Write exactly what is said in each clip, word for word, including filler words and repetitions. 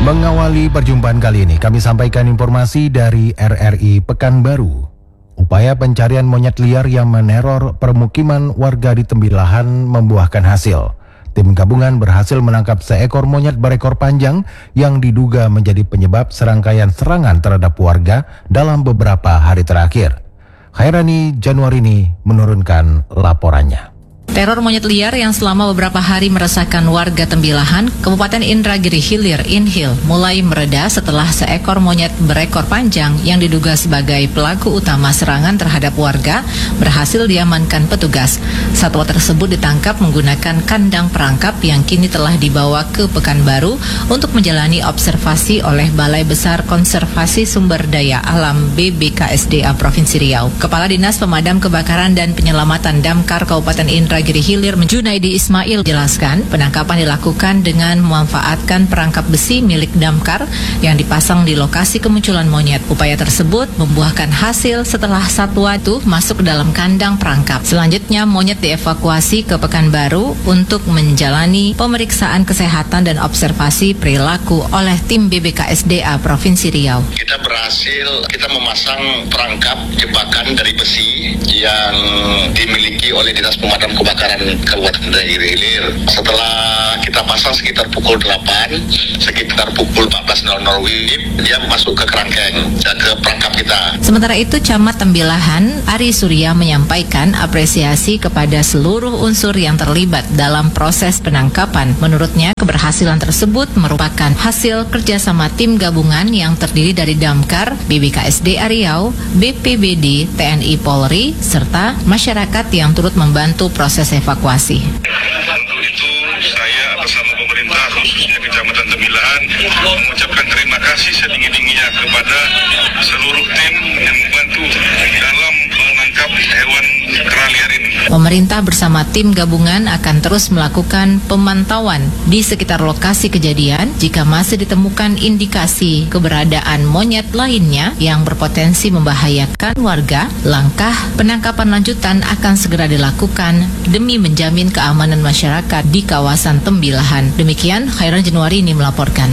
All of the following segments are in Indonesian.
Mengawali perjumpaan kali ini, kami sampaikan informasi dari R R I Pekanbaru. Upaya pencarian monyet liar yang meneror permukiman warga di Tembilahan membuahkan hasil. Tim gabungan berhasil menangkap seekor monyet berekor panjang yang diduga menjadi penyebab serangkaian serangan terhadap warga dalam beberapa hari terakhir. Khairani Januarini menurunkan laporannya. Teror monyet liar yang selama beberapa hari meresahkan warga Tembilahan, Kabupaten Indragiri Hilir, Inhil, mulai mereda setelah seekor monyet berekor panjang yang diduga sebagai pelaku utama serangan terhadap warga berhasil diamankan petugas. Satwa tersebut ditangkap menggunakan kandang perangkap yang kini telah dibawa ke Pekanbaru untuk menjalani observasi oleh Balai Besar Konservasi Sumber Daya Alam B B K S D A Provinsi Riau. Kepala Dinas Pemadam Kebakaran dan Penyelamatan Damkar Kabupaten Indragiri Hilir Junaidi Ismail jelaskan penangkapan dilakukan dengan memanfaatkan perangkap besi milik damkar yang dipasang di lokasi kemunculan monyet. Upaya tersebut membuahkan hasil setelah satwa itu masuk dalam kandang perangkap. Selanjutnya monyet dievakuasi ke Pekanbaru untuk menjalani pemeriksaan kesehatan dan observasi perilaku oleh tim B B K S D A Provinsi Riau. Kita berhasil, kita memasang perangkap jebakan dari besi yang dimiliki oleh Dinas Pemadam Kebakaran Kabupaten Indragiri Hilir. Setelah kita pasang sekitar pukul delapan, sekitar pukul empat belas W I B, dia masuk ke kerangkeng dan ke perangkap kita. Sementara itu, Camat Tembilahan Ari Surya menyampaikan apresiasi kepada seluruh unsur yang terlibat dalam proses penangkapan. Menurutnya, keberhasilan tersebut merupakan hasil kerjasama tim gabungan yang terdiri dari Damkar, B B K S D A Riau, B P B D, T N I Polri, serta masyarakat yang turut membantu proses evakuasi. Untuk itu saya atas nama pemerintah khususnya Kecamatan Tembilahan mengucapkan terima kasih setinggi-tingginya kepada seluruh tim yang membantu dalam menangkap hewan kera liar ini. Pemerintah bersama tim gabungan akan terus melakukan pemantauan di sekitar lokasi kejadian jika masih ditemukan indikasi keberadaan monyet lainnya yang berpotensi membahayakan warga. Langkah penangkapan lanjutan akan segera dilakukan demi menjamin keamanan masyarakat di kawasan Tembilahan. Demikian, Khairan Januarini melaporkan.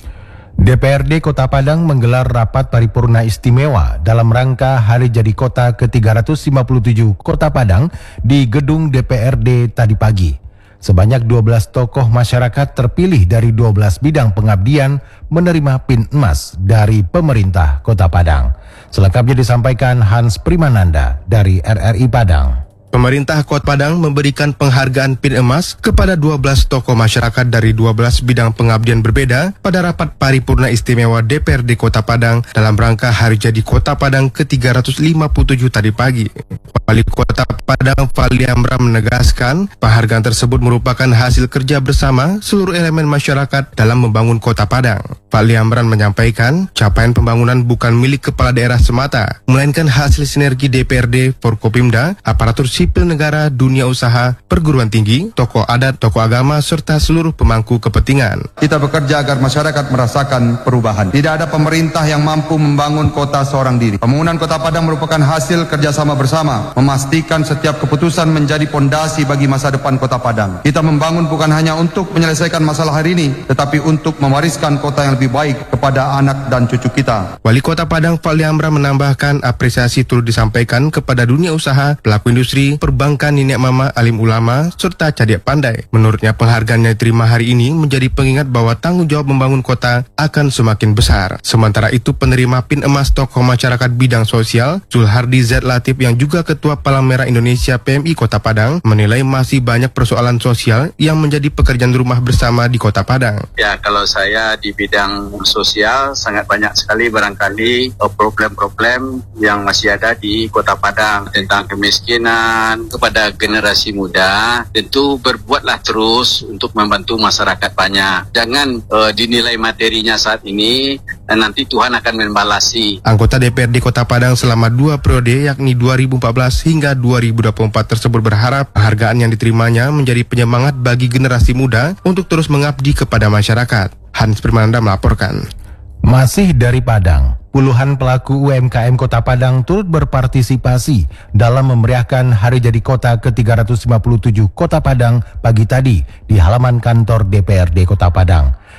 D P R D Kota Padang menggelar rapat paripurna istimewa dalam rangka Hari Jadi Kota ke tiga ratus lima puluh tujuh Kota Padang di gedung D P R D tadi pagi. Sebanyak dua belas tokoh masyarakat terpilih dari dua belas bidang pengabdian menerima PIN emas dari pemerintah Kota Padang. Selengkapnya disampaikan Hans Primananda dari R R I Padang. Pemerintah Kota Padang memberikan penghargaan PIN emas kepada dua belas tokoh masyarakat dari dua belas bidang pengabdian berbeda pada rapat paripurna istimewa D P R D Kota Padang dalam rangka Hari Jadi Kota Padang ke tiga ratus lima puluh tujuh tadi pagi. Wali Kota Padang Fadli Amran menegaskan penghargaan tersebut merupakan hasil kerja bersama seluruh elemen masyarakat dalam membangun Kota Padang. Fadli Amran menyampaikan capaian pembangunan bukan milik kepala daerah semata, melainkan hasil sinergi D P R D, Forkopimda, aparatur sipil negara, dunia usaha, perguruan tinggi, tokoh adat, tokoh agama, serta seluruh pemangku kepentingan. Kita bekerja agar masyarakat merasakan perubahan. Tidak ada pemerintah yang mampu membangun kota seorang diri. Pembangunan Kota Padang merupakan hasil kerjasama bersama, memastikan setiap keputusan menjadi pondasi bagi masa depan Kota Padang. Kita membangun bukan hanya untuk menyelesaikan masalah hari ini, tetapi untuk mewariskan kota yang lebih baik kepada anak dan cucu kita. Wali Kota Padang Fadli Amran menambahkan apresiasi turut disampaikan kepada dunia usaha, pelaku industri, perbankan, nenek mama, alim ulama, serta cadik pandai. Menurutnya penghargaan yang diterima hari ini menjadi pengingat bahwa tanggung jawab membangun kota akan semakin besar. Sementara itu penerima PIN emas tokoh masyarakat bidang sosial, Zulhardi Z Latif yang juga Ketua Palang Merah Indonesia P M I Kota Padang menilai masih banyak persoalan sosial yang menjadi pekerjaan rumah bersama di Kota Padang. Ya, kalau saya di bidang sosial sangat banyak sekali barangkali problem-problem yang masih ada di Kota Padang tentang kemiskinan. Kepada generasi muda, tentu berbuatlah terus untuk membantu masyarakat banyak. Jangan uh, dinilai materinya saat ini, dan nanti Tuhan akan membalasi. Anggota D P R D Kota Padang selama dua periode yakni dua ribu empat belas hingga dua ribu dua puluh empat tersebut berharap penghargaan yang diterimanya menjadi penyemangat bagi generasi muda untuk terus mengabdi kepada masyarakat. Hans Primananda melaporkan. Masih dari Padang, puluhan pelaku U M K M Kota Padang turut berpartisipasi dalam memeriahkan Hari Jadi Kota ke tiga ratus lima puluh tujuh Kota Padang pagi tadi di halaman kantor D P R D Kota Padang.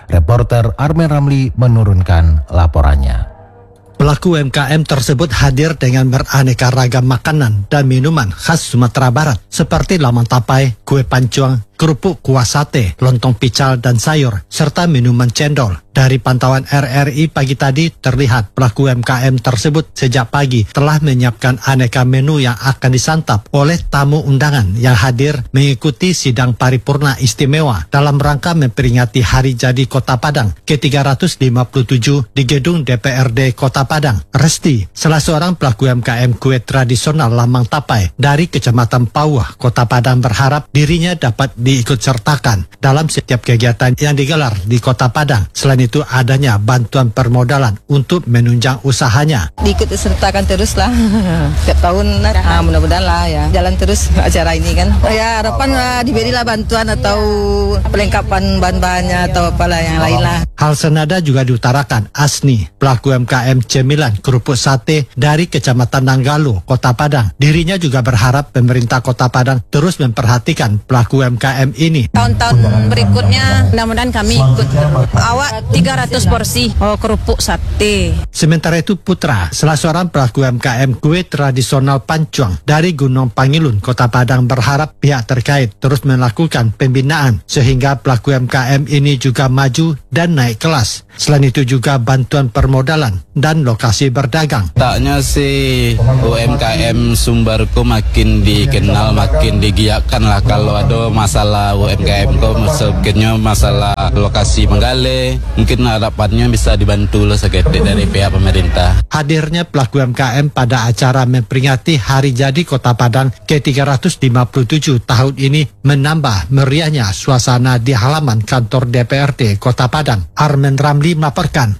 Reporter Armen Ramli menurunkan laporannya. Pelaku U M K M tersebut hadir dengan beraneka ragam makanan dan minuman khas Sumatera Barat seperti lamang tapai, kue pancuang, kerupuk kuah sate, lontong pical dan sayur, serta minuman cendol. Dari pantauan R R I pagi tadi terlihat pelaku U M K M tersebut sejak pagi telah menyiapkan aneka menu yang akan disantap oleh tamu undangan yang hadir mengikuti sidang paripurna istimewa dalam rangka memperingati Hari Jadi Kota Padang ke tiga ratus lima puluh tujuh di gedung D P R D Kota Padang. Resti, salah seorang pelaku U M K M kue tradisional lamang tapai dari Kecamatan Pauh, Kota Padang berharap dirinya dapat diikut sertakan dalam setiap kegiatan yang digelar di Kota Padang. Selain itu adanya bantuan permodalan untuk menunjang usahanya. Diikut sertakan terus lah, setiap tahun lah, nah, mudah-mudahan lah ya, jalan terus acara ini kan. Ya harapan lah diberilah bantuan atau pelengkapan bahan-bahannya atau apalah yang lain lah. Hal senada juga diutarakan Asni, pelaku U M K M cemilan kerupuk sate dari Kecamatan Nanggalo, Kota Padang. Dirinya juga berharap pemerintah Kota Padang terus memperhatikan pelaku U M K M ini. Tahun-tahun berikutnya mudah-mudahan kami ikut. Awak tiga ratus porsi oh, kerupuk sate. Sementara itu Putra, salah seorang pelaku U M K M kue tradisional pancuang dari Gunung Pangilun, Kota Padang berharap pihak terkait terus melakukan pembinaan sehingga pelaku U M K M ini juga maju dan naik kelas. Selain itu juga bantuan permodalan dan lokasi berdagang. Taknya sih U M K M Sumberko makin dikenal, makin digiatkan lah. Kalau ada masalah U M K M kok mungkinnya masalah lokasi menggale, mungkin harapannya bisa dibantu lah seketik dari pihak pemerintah. Hadirnya pelaku U M K M pada acara memperingati Hari Jadi Kota Padang ke tiga ratus lima puluh tujuh tahun ini menambah meriahnya suasana di halaman kantor D P R D Kota Padang. Armen Ramli melaporkan.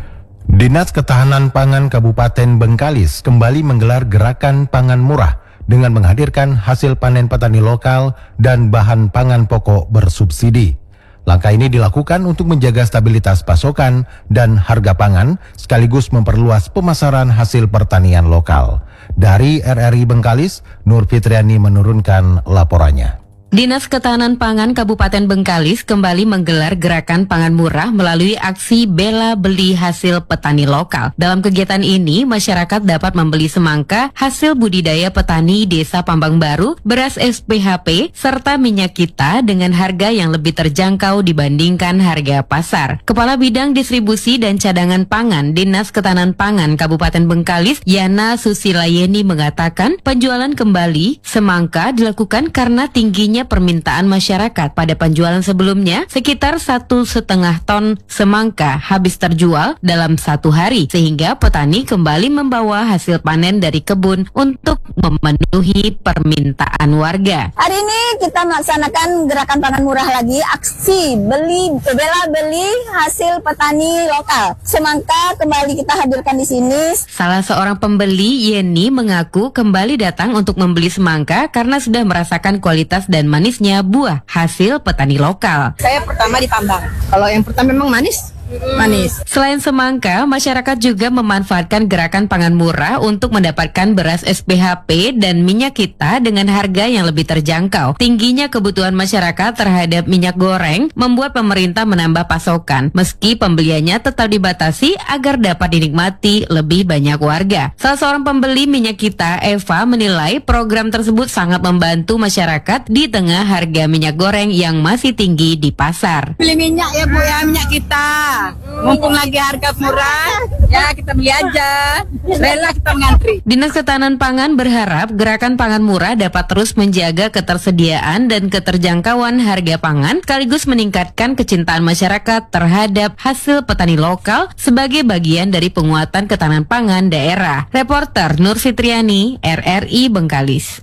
Dinas Ketahanan Pangan Kabupaten Bengkalis kembali menggelar gerakan pangan murah dengan menghadirkan hasil panen petani lokal dan bahan pangan pokok bersubsidi. Langkah ini dilakukan untuk menjaga stabilitas pasokan dan harga pangan, sekaligus memperluas pemasaran hasil pertanian lokal. Dari R R I Bengkalis, Nur Fitriani menurunkan laporannya. Dinas Ketahanan Pangan Kabupaten Bengkalis kembali menggelar gerakan pangan murah melalui aksi bela beli hasil petani lokal. Dalam kegiatan ini, masyarakat dapat membeli semangka hasil budidaya petani Desa Pambang Baru, beras S P H P, serta minyak kita dengan harga yang lebih terjangkau dibandingkan harga pasar. Kepala Bidang Distribusi dan Cadangan Pangan Dinas Ketahanan Pangan Kabupaten Bengkalis, Yana Susilayeni mengatakan penjualan kembali semangka dilakukan karena tingginya permintaan masyarakat. Pada penjualan sebelumnya, sekitar satu setengah ton semangka habis terjual dalam satu hari, sehingga petani kembali membawa hasil panen dari kebun untuk memenuhi permintaan warga. Hari ini kita melaksanakan gerakan pangan murah lagi, aksi beli bela beli hasil petani lokal. Semangka kembali kita hadirkan di sini. Salah seorang pembeli, Yeni, mengaku kembali datang untuk membeli semangka karena sudah merasakan kualitas dan manisnya buah hasil petani lokal. Saya pertama di Pambang. Kalau yang pertama memang manis. Manis. Selain semangka, masyarakat juga memanfaatkan gerakan pangan murah untuk mendapatkan beras S P H P dan minyak kita dengan harga yang lebih terjangkau. Tingginya kebutuhan masyarakat terhadap minyak goreng membuat pemerintah menambah pasokan, meski pembeliannya tetap dibatasi agar dapat dinikmati lebih banyak warga. Salah seorang pembeli minyak kita, Eva, menilai program tersebut sangat membantu masyarakat di tengah harga minyak goreng yang masih tinggi di pasar. Beli minyak ya Bu ya, minyak kita. Mumpung lagi harga murah, ya kita beli aja. Rela kita mengantri. Dinas Ketahanan Pangan berharap gerakan pangan murah dapat terus menjaga ketersediaan dan keterjangkauan harga pangan, sekaligus meningkatkan kecintaan masyarakat terhadap hasil petani lokal sebagai bagian dari penguatan ketahanan pangan daerah. Reporter Nur Fitriani, R R I Bengkalis.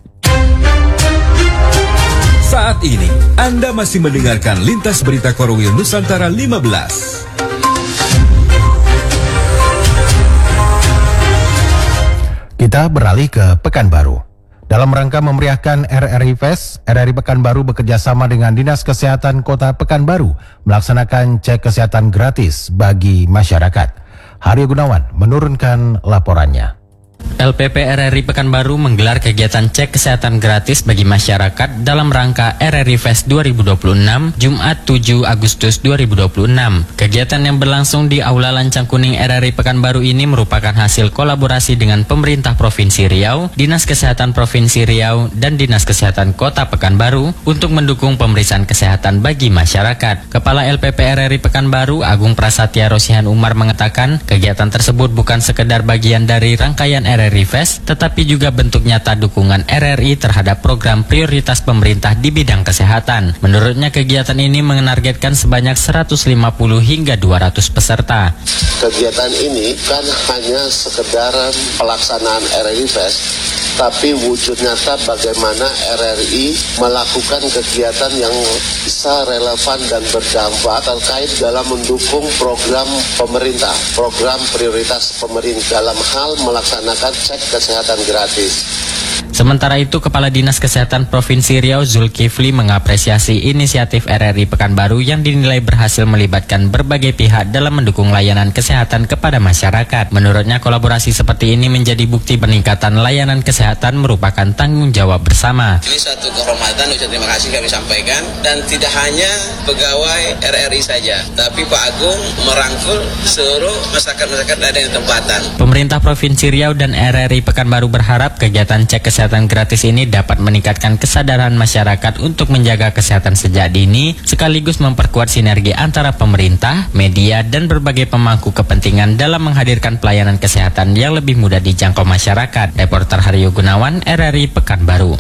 Saat ini, Anda masih mendengarkan Lintas Berita Korwil Nusantara lima belas. Kita beralih ke Pekanbaru. Dalam rangka memeriahkan R R I Fest, R R I Pekanbaru bekerjasama dengan Dinas Kesehatan Kota Pekanbaru melaksanakan cek kesehatan gratis bagi masyarakat. Haryo Gunawan menurunkan laporannya. L P P R R I Pekanbaru menggelar kegiatan cek kesehatan gratis bagi masyarakat dalam rangka R R I Fest dua ribu dua puluh enam, Jumat tujuh Agustus dua ribu dua puluh enam. Kegiatan yang berlangsung di Aula Lancang Kuning R R I Pekanbaru ini merupakan hasil kolaborasi dengan pemerintah Provinsi Riau, Dinas Kesehatan Provinsi Riau, dan Dinas Kesehatan Kota Pekanbaru untuk mendukung pemeriksaan kesehatan bagi masyarakat. Kepala L P P R R I Pekanbaru, Agung Prasetya Rosihan Umar mengatakan, kegiatan tersebut bukan sekedar bagian dari rangkaian R R I Fest, tetapi juga bentuk nyata dukungan R R I terhadap program prioritas pemerintah di bidang kesehatan. Menurutnya, kegiatan ini menargetkan sebanyak seratus lima puluh hingga dua ratus peserta. Kegiatan ini kan hanya sekedar pelaksanaan R R I Fest, tapi wujud nyata bagaimana R R I melakukan kegiatan yang bisa relevan dan berdampak terkait dalam mendukung program pemerintah, program prioritas pemerintah dalam hal melaksanakan cek kesehatan gratis. Sementara itu, Kepala Dinas Kesehatan Provinsi Riau Zulkifli mengapresiasi inisiatif R R I Pekanbaru yang dinilai berhasil melibatkan berbagai pihak dalam mendukung layanan kesehatan kepada masyarakat. Menurutnya, kolaborasi seperti ini menjadi bukti peningkatan layanan kesehatan merupakan tanggung jawab bersama. Ini suatu kehormatan, ucap terima kasih kami sampaikan, dan tidak hanya pegawai R R I saja, tapi Pak Agung merangkul seluruh masyarakat-masyarakat ada yang tempatan. Pemerintah Provinsi Riau dan R R I Pekanbaru berharap kegiatan cek kesehatan Kesehatan gratis ini dapat meningkatkan kesadaran masyarakat untuk menjaga kesehatan sejak dini, sekaligus memperkuat sinergi antara pemerintah, media, dan berbagai pemangku kepentingan dalam menghadirkan pelayanan kesehatan yang lebih mudah dijangkau masyarakat. Reporter Haryo Gunawan, R R I Pekanbaru.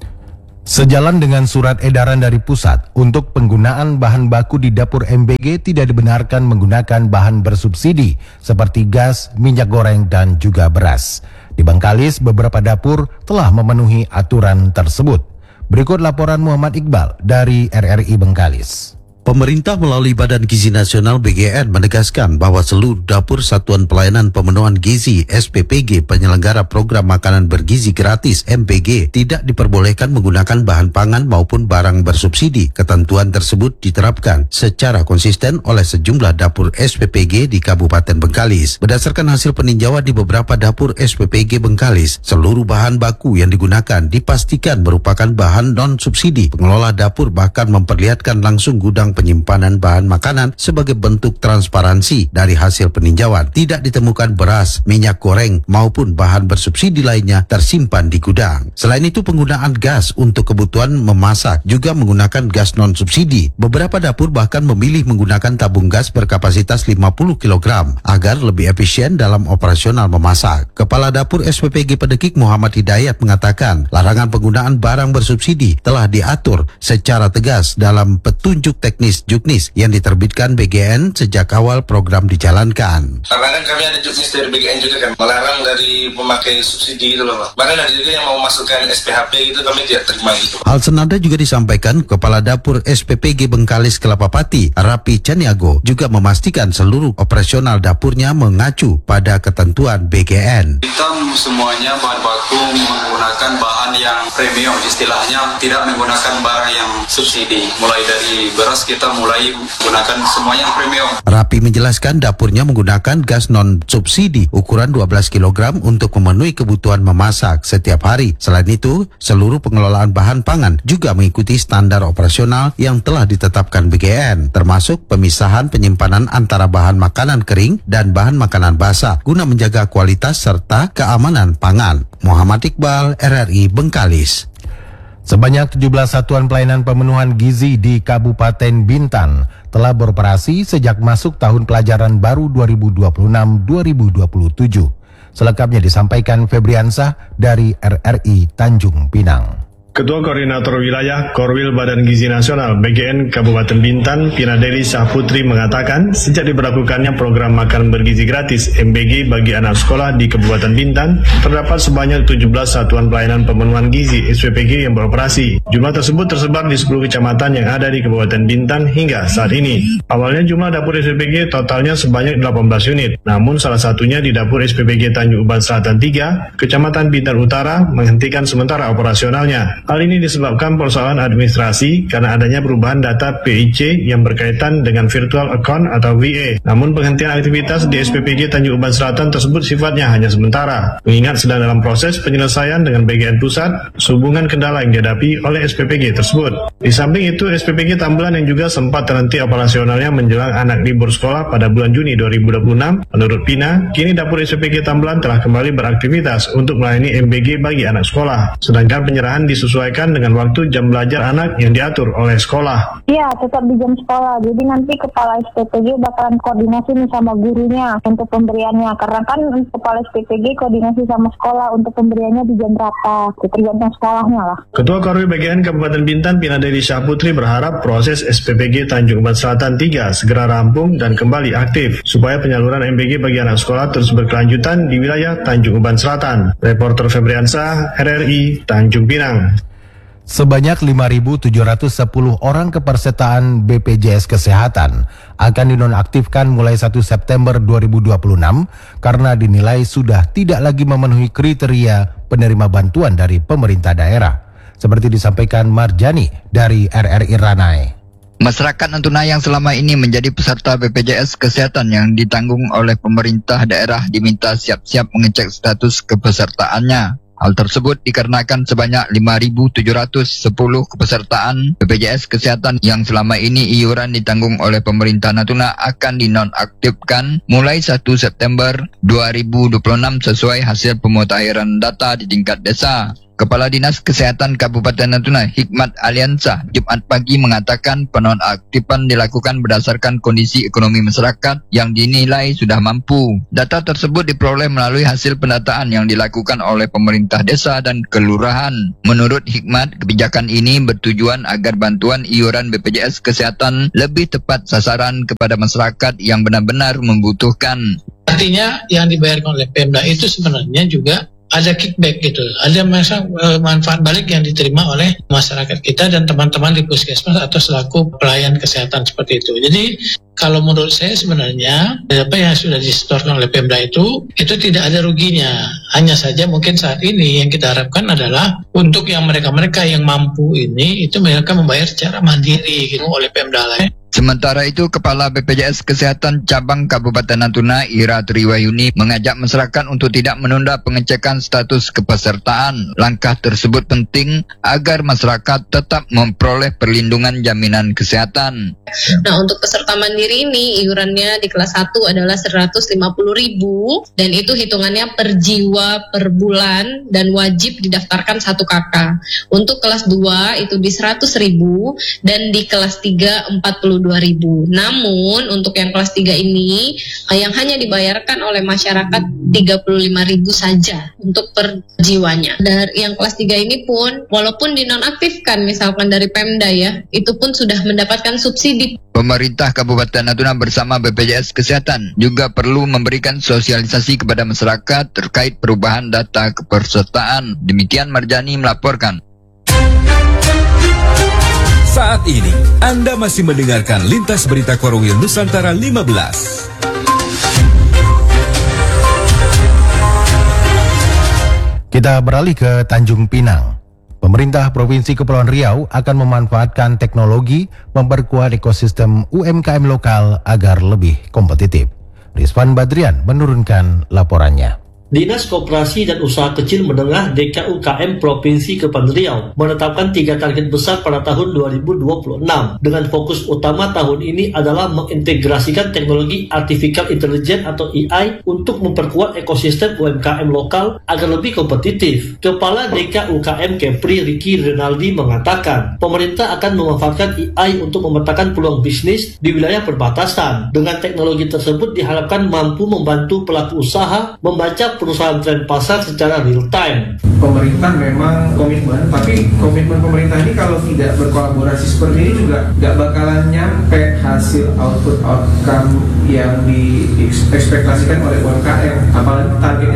Sejalan dengan surat edaran dari pusat untuk penggunaan bahan baku di dapur M B G tidak dibenarkan menggunakan bahan bersubsidi seperti gas, minyak goreng, dan juga beras. Di Bengkalis, beberapa dapur telah memenuhi aturan tersebut. Berikut laporan Muhammad Iqbal dari R R I Bengkalis. Pemerintah melalui Badan Gizi Nasional B G N menegaskan bahwa seluruh dapur Satuan Pelayanan Pemenuhan Gizi S P P G penyelenggara program makanan bergizi gratis M P G tidak diperbolehkan menggunakan bahan pangan maupun barang bersubsidi. Ketentuan tersebut diterapkan secara konsisten oleh sejumlah dapur S P P G di Kabupaten Bengkalis. Berdasarkan hasil peninjauan di beberapa dapur S P P G Bengkalis, seluruh bahan baku yang digunakan dipastikan merupakan bahan non-subsidi. Pengelola dapur bahkan memperlihatkan langsung gudang penyimpanan bahan makanan sebagai bentuk transparansi. Dari hasil peninjauan, tidak ditemukan beras, minyak goreng maupun bahan bersubsidi lainnya tersimpan di gudang. Selain itu, penggunaan gas untuk kebutuhan memasak juga menggunakan gas non-subsidi. Beberapa dapur bahkan memilih menggunakan tabung gas berkapasitas lima puluh kilogram agar lebih efisien dalam operasional memasak. Kepala Dapur S P P G Pedekik Muhammad Hidayat mengatakan, larangan penggunaan barang bersubsidi telah diatur secara tegas dalam petunjuk teknis Juknis yang diterbitkan B G N sejak awal program dijalankan. Karena kan kami ada Juknis dari B G N juga kan, melarang dari pemakai subsidi itu loh. Bahkan ada juga yang mau masukkan S P H P gitu, kami tidak terima gitu. Hal senada juga disampaikan Kepala Dapur S P P G Bengkalis Kelapapati, Rapi Caniago, juga memastikan seluruh operasional dapurnya mengacu pada ketentuan B G N. Kita semuanya bahan baku menggunakan bahan yang premium, istilahnya tidak menggunakan barang yang subsidi. Mulai dari beras kita mulai menggunakan semua yang premium. Rapi menjelaskan dapurnya menggunakan gas non-subsidi ukuran dua belas kilogram untuk memenuhi kebutuhan memasak setiap hari. Selain itu, seluruh pengelolaan bahan pangan juga mengikuti standar operasional yang telah ditetapkan B G N, termasuk pemisahan penyimpanan antara bahan makanan kering dan bahan makanan basah guna menjaga kualitas serta keamanan pangan. Muhammad Iqbal, R R I Bengkalis. Sebanyak tujuh belas satuan pelayanan pemenuhan gizi di Kabupaten Bintan telah beroperasi sejak masuk tahun pelajaran baru dua ribu dua puluh enam dua ribu dua puluh tujuh. Selengkapnya disampaikan Febriansah dari R R I Tanjung Pinang. Ketua Koordinator Wilayah Korwil Badan Gizi Nasional B G N Kabupaten Bintan, Pinadeli Syahputri mengatakan, sejak diberlakukannya program makan bergizi gratis M B G bagi anak sekolah di Kabupaten Bintan, terdapat sebanyak tujuh belas satuan pelayanan pemenuhan gizi S P P G yang beroperasi. Jumlah tersebut tersebar di sepuluh kecamatan yang ada di Kabupaten Bintan hingga saat ini. Awalnya jumlah dapur S P P G totalnya sebanyak delapan belas unit, namun salah satunya di dapur S P P G Tanjung Uban Selatan tiga, Kecamatan Bintan Utara, menghentikan sementara operasionalnya. Hal ini disebabkan persoalan administrasi karena adanya perubahan data P I C yang berkaitan dengan virtual account atau V A. Namun penghentian aktivitas di S P P G Tanjung Uban Selatan tersebut sifatnya hanya sementara. Mengingat sedang dalam proses penyelesaian dengan B G N Pusat sehubungan kendala yang dihadapi oleh S P P G tersebut. Di samping itu, S P P G Tambelan yang juga sempat terhenti operasionalnya menjelang anak libur sekolah pada bulan Juni dua ribu dua puluh enam, menurut Pina, kini dapur S P P G Tambelan telah kembali beraktivitas untuk melayani M B G bagi anak sekolah. Sedangkan penyerahan disesuaikan dengan waktu jam belajar anak yang diatur oleh sekolah. Iya, tetap di jam sekolah. Jadi nanti kepala S P P G bakalan koordinasi nih sama gurunya untuk pemberiannya. Karena kan kepala S P P G koordinasi sama sekolah untuk pemberiannya di jam berapa. Tergantung sekolahnya lah. Ketua Korwil B G N Kabupaten Bintan, Pina Dewi Syahputri berharap proses S P P G Tanjung Uban Selatan tiga segera rampung dan kembali aktif supaya penyaluran M B G bagi anak sekolah terus berkelanjutan di wilayah Tanjung Uban Selatan. Reporter Febriansyah, R R I, Tanjung Pinang. Sebanyak lima ribu tujuh ratus sepuluh orang kepesertaan B P J S Kesehatan akan dinonaktifkan mulai satu September dua ribu dua puluh enam karena dinilai sudah tidak lagi memenuhi kriteria penerima bantuan dari pemerintah daerah. Seperti disampaikan Marjani dari R R I Ranai. Masyarakat Natuna yang selama ini menjadi peserta B P J S Kesehatan yang ditanggung oleh pemerintah daerah diminta siap-siap mengecek status kepesertaannya. Hal tersebut dikarenakan sebanyak lima ribu tujuh ratus sepuluh kepesertaan B P J S Kesehatan yang selama ini iuran ditanggung oleh pemerintah Natuna akan dinonaktifkan mulai satu September dua ribu dua puluh enam sesuai hasil pemutakhiran data di tingkat desa. Kepala Dinas Kesehatan Kabupaten Natuna, Hikmat Aliansa, Jumat pagi mengatakan penonaktifan dilakukan berdasarkan kondisi ekonomi masyarakat yang dinilai sudah mampu. Data tersebut diperoleh melalui hasil pendataan yang dilakukan oleh pemerintah desa dan kelurahan. Menurut Hikmat, kebijakan ini bertujuan agar bantuan iuran B P J S Kesehatan lebih tepat sasaran kepada masyarakat yang benar-benar membutuhkan. Artinya yang dibayarkan oleh Pemda itu sebenarnya juga ada kickback gitu, ada masa uh, manfaat balik yang diterima oleh masyarakat kita dan teman-teman di puskesmas atau selaku pelayan kesehatan seperti itu. Jadi kalau menurut saya sebenarnya apa yang sudah disetorkan oleh Pemda itu itu tidak ada ruginya. Hanya saja mungkin saat ini yang kita harapkan adalah untuk yang mereka-mereka yang mampu ini itu mereka membayar secara mandiri gitu oleh Pemda lain. Sementara itu, Kepala B P J S Kesehatan Cabang Kabupaten Natuna, Ira Triwayuni, mengajak masyarakat untuk tidak menunda pengecekan status kepesertaan. Langkah tersebut penting agar masyarakat tetap memperoleh perlindungan jaminan kesehatan. Nah, untuk peserta mandiri ini, iurannya di kelas satu adalah seratus lima puluh ribu, dan itu hitungannya per jiwa per bulan, dan wajib didaftarkan satu kakak. Untuk kelas dua itu di seratus ribu, dan di kelas tiga empat puluh dua ribu. Namun untuk yang kelas tiga ini yang hanya dibayarkan oleh masyarakat tiga puluh lima ribu saja untuk per jiwanya. Dari yang kelas tiga ini pun walaupun dinonaktifkan misalkan dari Pemda ya, itu pun sudah mendapatkan subsidi. Pemerintah Kabupaten Natuna bersama B P J S Kesehatan juga perlu memberikan sosialisasi kepada masyarakat terkait perubahan data kepesertaan. Demikian Marjani melaporkan. Saat ini, Anda masih mendengarkan Lintas Berita Korwil Nusantara lima belas. Kita beralih ke Tanjung Pinang. Pemerintah Provinsi Kepulauan Riau akan memanfaatkan teknologi memperkuat ekosistem U M K M lokal agar lebih kompetitif. Rizwan Badrian menurunkan laporannya. Dinas Koperasi dan Usaha Kecil Menengah D K U K M Provinsi Kepulauan Riau menetapkan tiga target besar pada tahun dua ribu dua puluh enam. Dengan fokus utama tahun ini adalah mengintegrasikan teknologi Artificial Intelligence atau A I untuk memperkuat ekosistem U M K M lokal agar lebih kompetitif. Kepala D K U K M Kepri Ricky Renaldi mengatakan, pemerintah akan memanfaatkan A I untuk memetakan peluang bisnis di wilayah perbatasan. Dengan teknologi tersebut diharapkan mampu membantu pelaku usaha membaca perusahaan tren pasar secara real time. Pemerintah memang komitmen, tapi komitmen pemerintah ini kalau tidak berkolaborasi seperti ini juga nggak bakalan nyampe hasil output outcome yang diekspektasikan oleh U M K M. Apalagi targetnya memang mau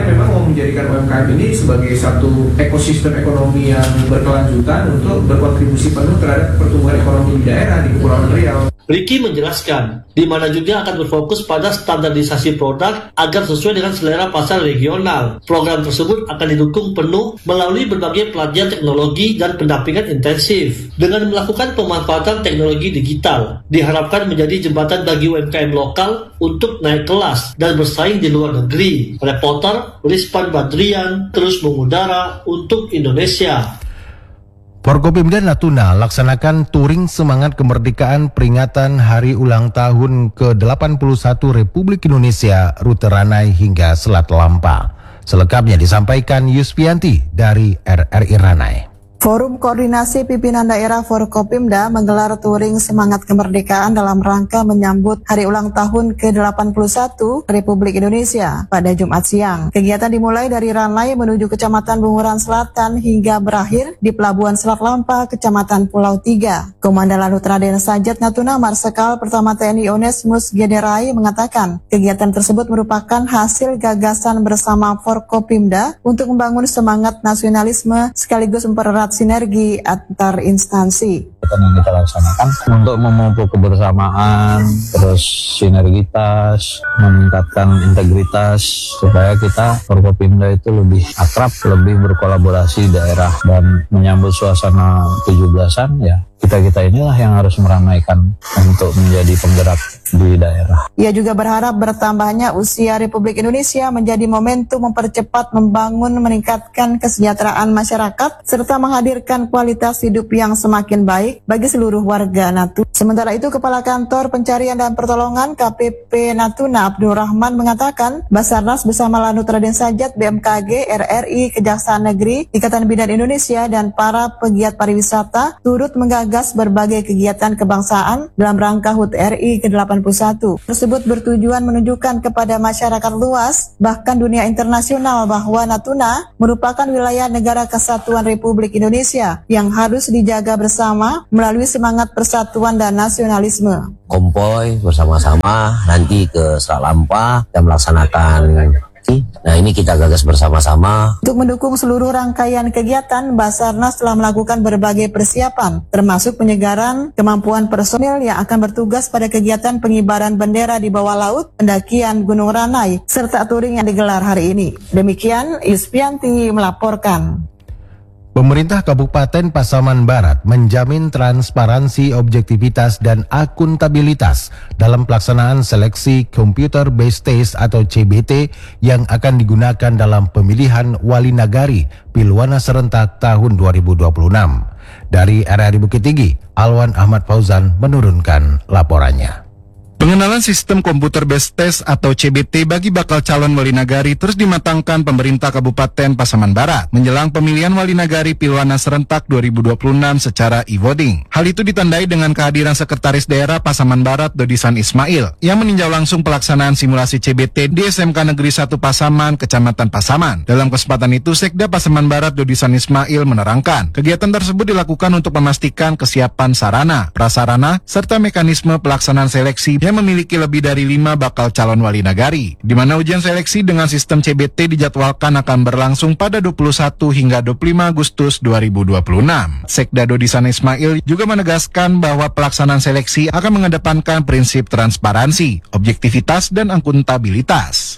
menjadikan U M K M ini sebagai satu ekosistem ekonomi yang berkelanjutan untuk berkontribusi penuh terhadap pertumbuhan ekonomi di daerah di Kepulauan Riau. Ricky menjelaskan, di mana juga akan berfokus pada standarisasi produk agar sesuai dengan selera pasar regional. Program tersebut akan didukung penuh melalui berbagai pelatihan teknologi dan pendampingan intensif. Dengan melakukan pemanfaatan teknologi digital, diharapkan menjadi jembatan bagi U M K M lokal untuk naik kelas dan bersaing di luar negeri. Reporter Rispan Badrian terus mengudara untuk Indonesia. Forkopimda Natuna laksanakan touring semangat kemerdekaan peringatan Hari Ulang Tahun ke delapan puluh satu Republik Indonesia rute Ranai hingga Selat Lampa. Selengkapnya disampaikan Yuspianti dari R R I Ranai. Forum Koordinasi Pimpinan Daerah Forkopimda menggelar touring semangat kemerdekaan dalam rangka menyambut Hari Ulang Tahun ke delapan puluh satu Republik Indonesia pada Jumat siang. Kegiatan dimulai dari Ranai menuju Kecamatan Bunguran Selatan hingga berakhir di Pelabuhan Selat Lampa, Kecamatan Pulau Tiga. Komandan Lanut Raden Sajat Natuna Marsikal Pertama T N I Onesmus Generai mengatakan kegiatan tersebut merupakan hasil gagasan bersama Forkopimda untuk membangun semangat nasionalisme sekaligus mempererat sinergi antar instansi. Yang kita laksanakan untuk memupuk kebersamaan, terus sinergitas, meningkatkan integritas supaya kita Forkopimda itu lebih akrab, lebih berkolaborasi daerah dan menyambut suasana tujuh belasan ya. Kita-kita inilah yang harus meramaikan untuk menjadi penggerak di daerah. Ia juga berharap bertambahnya usia Republik Indonesia menjadi momentum mempercepat membangun, meningkatkan kesejahteraan masyarakat, serta menghadirkan kualitas hidup yang semakin baik bagi seluruh warga Natuna. Sementara itu, Kepala Kantor Pencarian dan Pertolongan K P P Natuna Abdul Rahman mengatakan Basarnas bersama Lanut Raden Sajat, B M K G, R R I, Kejaksaan Negeri, Ikatan Bidan Indonesia, dan para pegiat pariwisata turut menggagas berbagai kegiatan kebangsaan dalam rangka H U T R I ke delapan puluh satu. Tersebut bertujuan menunjukkan kepada masyarakat luas, bahkan dunia internasional, bahwa Natuna merupakan wilayah negara kesatuan Republik Indonesia yang harus dijaga bersama melalui semangat persatuan dan nasionalisme. Konvoy bersama-sama nanti ke Selat Lampa dan melaksanakan. Nah, ini kita gagas bersama-sama. Untuk mendukung seluruh rangkaian kegiatan, Basarnas telah melakukan berbagai persiapan, termasuk penyegaran kemampuan personil yang akan bertugas pada kegiatan pengibaran bendera di bawah laut, pendakian Gunung Ranai, serta touring yang digelar hari ini. Demikian, Yuspianti melaporkan. Pemerintah Kabupaten Pasaman Barat menjamin transparansi, objektivitas, dan akuntabilitas dalam pelaksanaan seleksi Computer Based Test atau C B T yang akan digunakan dalam pemilihan Wali Nagari Pilwana Serentak tahun dua ribu dua puluh enam. Dari R R I Bukit Tinggi, Alwan Ahmad Fauzan menurunkan laporannya. Pengenalan sistem komputer based test atau C B T bagi bakal calon wali nagari terus dimatangkan pemerintah Kabupaten Pasaman Barat menjelang pemilihan wali nagari Pilwana Serentak dua ribu dua puluh enam secara e-voting. Hal itu ditandai dengan kehadiran Sekretaris Daerah Pasaman Barat Dodisan Ismail yang meninjau langsung pelaksanaan simulasi C B T di S M K Negeri satu Pasaman, Kecamatan Pasaman. Dalam kesempatan itu, Sekda Pasaman Barat Dodisan Ismail menerangkan, kegiatan tersebut dilakukan untuk memastikan kesiapan sarana, prasarana, serta mekanisme pelaksanaan seleksi yang memiliki lebih dari lima bakal calon wali nagari, di mana ujian seleksi dengan sistem C B T dijadwalkan akan berlangsung pada dua puluh satu hingga dua puluh lima Agustus dua ribu dua puluh enam. Sekda Dodisan Ismail juga menegaskan bahwa pelaksanaan seleksi akan mengedepankan prinsip transparansi, objektivitas, dan akuntabilitas.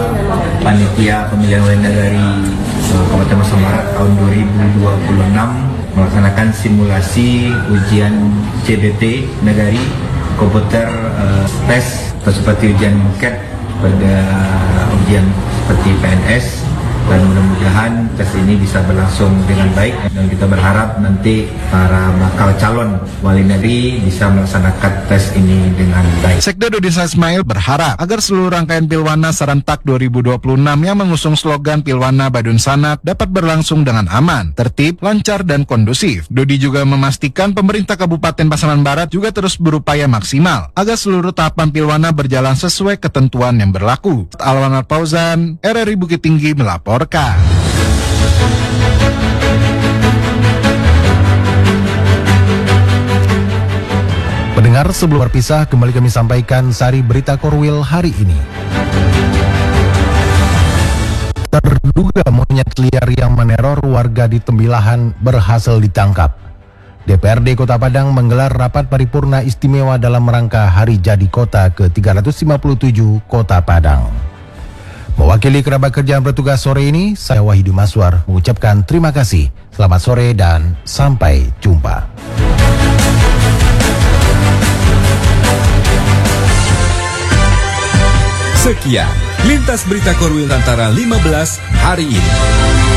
Panitia pemilihan wali nagari Kabupaten Pasaman Barat tahun dua ribu dua puluh enam melaksanakan simulasi ujian C B T nagari komputer uh, tes seperti ujian C A T pada ujian seperti P N S, dan mudah-mudahan tes ini bisa berlangsung dengan baik dan kita berharap nanti para bakal calon wali nagari bisa melaksanakan tes ini dengan baik. Sekda Dodisan Ismail berharap agar seluruh rangkaian Pilwana Serentak dua ribu dua puluh enam yang mengusung slogan Pilwana Badun Sanat dapat berlangsung dengan aman, tertib, lancar, dan kondusif. Dodi juga memastikan pemerintah Kabupaten Pasaman Barat juga terus berupaya maksimal agar seluruh tahapan Pilwana berjalan sesuai ketentuan yang berlaku. Alwan Fauzan, R R I Bukit Tinggi melapor. Orka. Pendengar, sebelum berpisah, kembali kami sampaikan sari berita Korwil hari ini. Ter Terduga monyet liar yang meneror warga di Tembilahan berhasil ditangkap. D P R D Kota Padang menggelar rapat paripurna istimewa dalam rangka Hari Jadi Kota ke tiga ratus lima puluh tujuh Kota Padang. Mewakili kerabat kerja yang bertugas sore ini, saya Wahidi Maswar mengucapkan terima kasih. Selamat sore dan sampai jumpa. Sekian Lintas Berita Korwil Nusantara lima belas hari ini.